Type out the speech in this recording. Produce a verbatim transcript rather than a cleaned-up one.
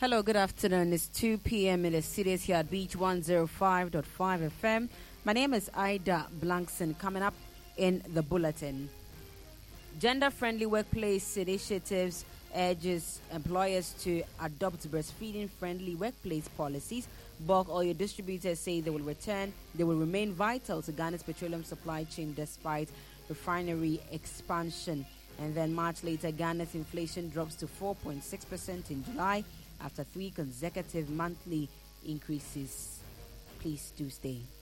Hello, good afternoon. It's two p.m. in the cities here at Beach one oh five point five F M. My name is Ida Blankson. Coming up in the bulletin. Gender-friendly workplace initiatives urges employers to adopt breastfeeding-friendly workplace policies. Bulk oil distributors say they will return, they will remain vital to Ghana's petroleum supply chain despite refinery expansion. And then March later, Ghana's inflation drops to four point six percent in July after three consecutive monthly increases. Please do stay.